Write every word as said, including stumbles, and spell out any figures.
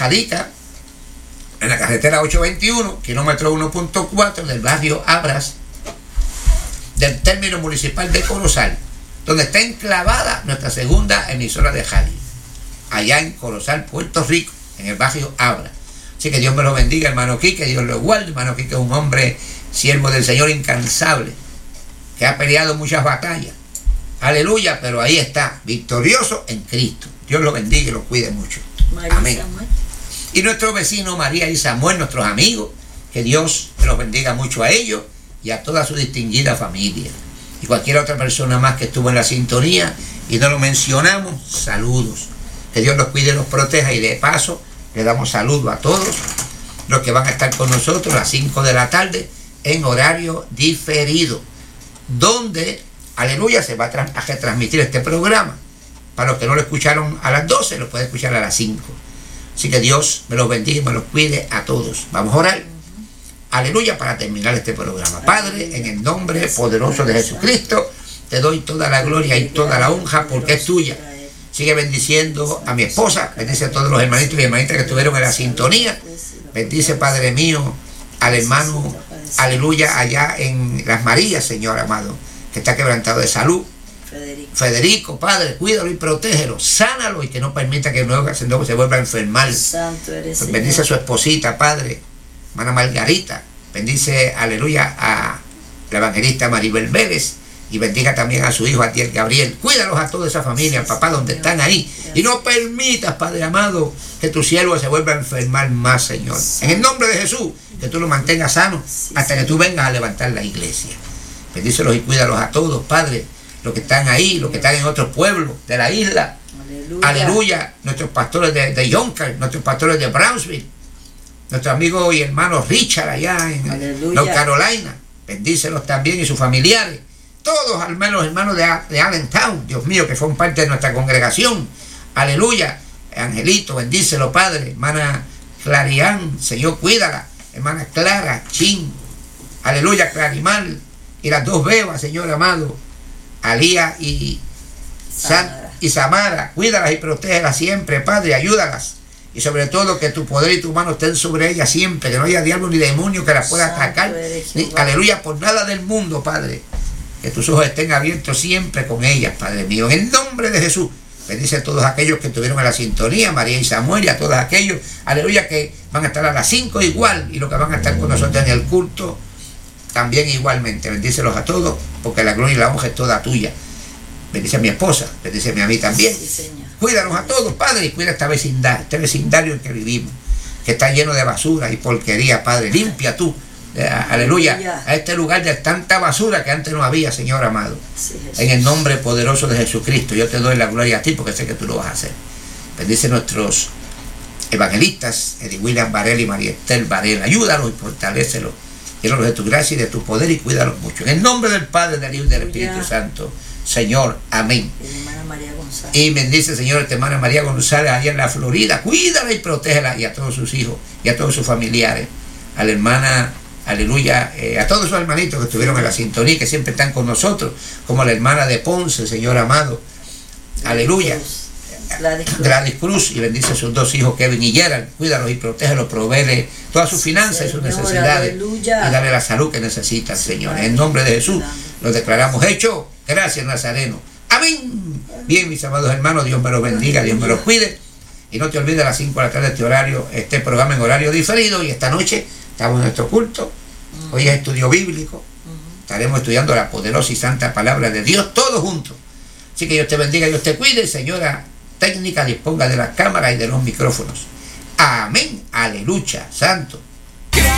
radica en la carretera ochocientos veintiuno, kilómetro uno punto cuatro del barrio Abras, del término municipal de Corozal, donde está enclavada nuestra segunda emisora de radio, allá en Corozal, Puerto Rico, en el barrio Abras. Así que Dios me lo bendiga, hermano Quique, Dios lo guarde. Hermano Quique es un hombre, siervo del Señor incansable, que ha peleado muchas batallas. Aleluya, pero ahí está, victorioso en Cristo. Dios lo bendiga y lo cuide mucho. María Amén. Samuel. Y nuestro vecino María y Samuel, nuestros amigos, que Dios los bendiga mucho a ellos y a toda su distinguida familia. Y cualquier otra persona más que estuvo en la sintonía y no lo mencionamos, saludos. Que Dios los cuide y los proteja, y de paso le damos saludos a todos los que van a estar con nosotros a las cinco de la tarde en horario diferido, donde, aleluya, se va a, a retransmitir este programa. Para los que no lo escucharon a las doce, lo pueden escuchar a las cinco. Así que Dios me los bendiga y me los cuide a todos. Vamos a orar. Aleluya, para terminar este programa. Padre, en el nombre poderoso de Jesucristo, te doy toda la gloria y toda la honra porque es tuya. Sigue bendiciendo a mi esposa, bendice a todos los hermanitos y hermanitas que estuvieron en la sintonía. Bendice, Padre mío, al hermano, aleluya, allá en Las Marías, Señor amado, que está quebrantado de salud. Federico. Federico, Padre, cuídalo y protégelo, sánalo y que no permita que luego se vuelva a enfermar. Santo eres, Pues bendice a su esposita, Padre, hermana Margarita. Bendice, aleluya, a la evangelista Maribel Vélez. Y bendiga también a su hijo Atiel Gabriel. Cuídalos a toda esa familia, sí, papá, donde Señor, están ahí. Y no permitas, Padre amado, que tu siervo se vuelva a enfermar más, Señor. Sí. En el nombre de Jesús, que tú lo mantengas sano, sí, hasta sí, que tú vengas a levantar la iglesia. Bendícelos y cuídalos a todos, Padre. Los que están ahí, los que están en otros pueblos de la isla. Aleluya. Aleluya. Nuestros pastores de, de Yonkers, nuestros pastores de Brownsville, nuestro amigo y hermano Richard allá en Aleluya. North Carolina. Bendícelos también y sus familiares. Todos, al menos hermanos de, de Allentown, Dios mío, que son parte de nuestra congregación. Aleluya. Angelito, bendícelo, Padre. Hermana Clarián, Señor, cuídala. Hermana Clara, Chin. Aleluya, Clarimal. Y las dos bebas, Señor amado. Alía y, San, y Samara, cuídalas y protégelas siempre, Padre, ayúdalas. Y sobre todo que tu poder y tu mano estén sobre ellas siempre, que no haya diablo ni demonio que las pueda atacar. Ni, aleluya, por nada del mundo, Padre. Que tus ojos estén abiertos siempre con ellas, Padre mío. En el nombre de Jesús, bendice a todos aquellos que estuvieron en la sintonía, María y Samuel, y a todos aquellos, aleluya, que van a estar a las cinco igual, y los que van a estar con nosotros en el culto, también igualmente. Bendícelos a todos, porque la gloria y la honra es toda tuya. Bendice a mi esposa, bendíceme a mí también. Sí, cuídanos a todos, Padre, y cuida esta vecindad, este vecindario en que vivimos, que está lleno de basura y porquería, Padre. Limpia tú, eh, aleluya, aleluya, a este lugar de tanta basura que antes no había, Señor amado. Sí, en el nombre poderoso de Jesucristo, yo te doy la gloria a ti, porque sé que tú lo vas a hacer. Bendice a nuestros evangelistas, Eddie William Varela y María Estel Varela. Ayúdalos y fortalécelos. Llénalos de tu gracia y de tu poder y cuídalos mucho. En el nombre del Padre, del Hijo y del Espíritu Santo. Señor, amén. Y bendice, Señor, a esta hermana María González allá en la Florida. Cuídala y protégela, y a todos sus hijos y a todos sus familiares. A la hermana, aleluya, eh, a todos sus hermanitos que estuvieron en la sintonía, que siempre están con nosotros, como la hermana de Ponce, Señor amado. Aleluya. Gladys Cruz. Gladys Cruz, y bendice a sus dos hijos, Kevin y Gerald. Cuídalos y protégelos, provéele todas sus finanzas, Señor, y sus necesidades, aleluya, y dale la salud que necesitan, sí, Señor. En el nombre de Jesús lo declaramos hecho. Gracias, Nazareno. Amén. Bien, mis amados hermanos, Dios me los bendiga, Dios me los cuide. Y no te olvides, a las cinco de la tarde este horario, este programa en horario diferido. Y esta noche estamos en nuestro culto. Hoy es estudio bíblico. Estaremos estudiando la poderosa y santa palabra de Dios, todos juntos. Así que Dios te bendiga, Dios te cuide. Señora técnica, disponga de las cámaras y de los micrófonos. Amén. Aleluya. Santo.